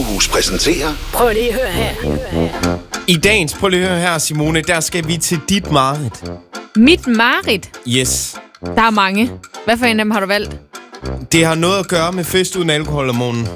Aarhus præsenterer... Prøv lige at høre her. I dagens Prøv lige at høre her, Simone, der skal vi til dit mareridt. Mit mareridt? Yes. Der er mange. Hvad for en af dem har du valgt? Det har noget at gøre med fest uden alkohol om morgenen.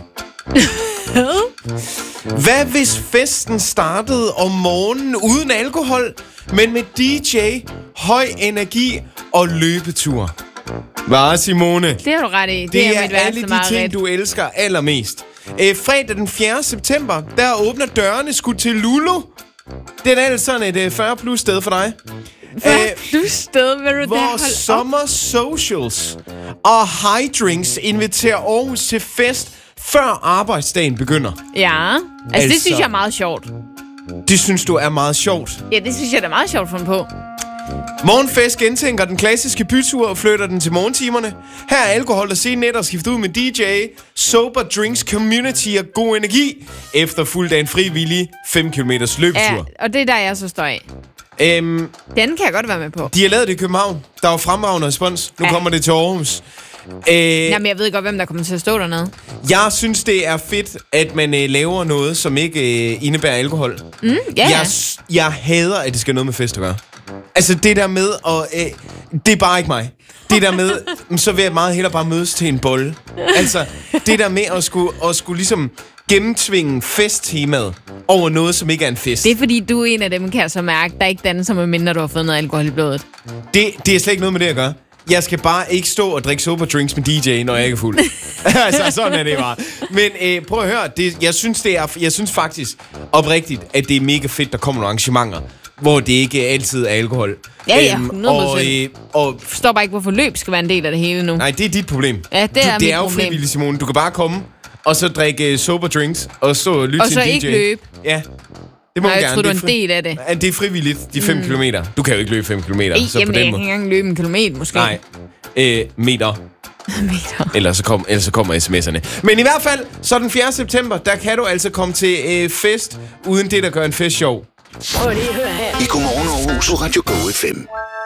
Hvad hvis festen startede om morgenen uden alkohol, men med DJ, høj energi og løbetur? Hvad, Simone? Det har du ret i. Det er mit er alle de ting, du elsker allermest. Fredag den 4. september, der åbner dørene sgu til Lulu. Det er altså sådan et 40+ sted for dig. Plus sted, vil du hvor Summer Socials og High Drinks inviterer Aarhus til fest, før arbejdsdagen begynder. Ja, altså det synes jeg er meget sjovt. Det synes du er meget sjovt? Ja, det synes jeg er meget sjovt fundet på. Morgenfest gentænker den klassiske bytur og flytter den til morgentimerne. Her er alkohol og sene nætter skiftet ud med DJ, sober drinks, community og god energi, efterfulgt af en frivillig 5 km løbetur. Ja, og det er der, jeg så står af. Den kan jeg godt være med på. De har lavet det i København. Der var fremragende respons. Nu kommer det til Aarhus. Jamen, jeg ved godt, hvem der kommer til at stå dernede. Jeg synes, det er fedt, at man laver noget, som ikke indebærer alkohol. Jeg hader, at det skal noget med fest at gøre. Altså, det der med, det er bare ikke mig. Det der med, så vil jeg meget hellere bare mødes til en bolle. Altså, det der med at skulle ligesom gennemtvinge festtemaet over noget, som ikke er en fest. Det er fordi, du er en af dem, kan jeg så mærke, der ikke danser med mindre, du har fået noget alkohol i blodet. Det er slet ikke noget med det at gøre. Jeg skal bare ikke stå og drikke sober drinks med DJ, når jeg ikke er fuld. Altså, sådan er det bare. Men prøv at høre, jeg synes faktisk oprigtigt, at det er mega fedt, der kommer nogle arrangementer, hvor det ikke altid er alkohol. Ja, 100%. Og forstår bare ikke, hvorfor løb skal være en del af det hele nu. Nej, det er dit problem. Ja, det er jo frivilligt, Simone. Du kan bare komme og så drikke sober drinks og stå og lytte til en DJ. Og så ikke løbe. Ja. Det må jeg gerne. tror, du er en del af det. Ja, det er frivilligt, de 5 kilometer. Du kan jo ikke løbe 5 kilometer. Jamen, jeg kan ikke engang løbe en kilometer, måske. Nej, meter. Ellers så kommer sms'erne. Men i hvert fald, så den 4. september, der kan du altså komme til fest, uden det, der gør en fest sjov. Prøv lige at høre her. I Godmorgen Aarhus på Radio Go FM.